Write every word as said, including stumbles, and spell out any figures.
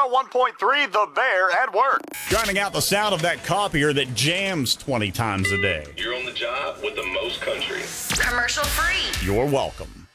oh one point three The Bear at work. Drowning out the sound of that copier that jams twenty times a day. You're on the job with the most country. Commercial free. You're welcome.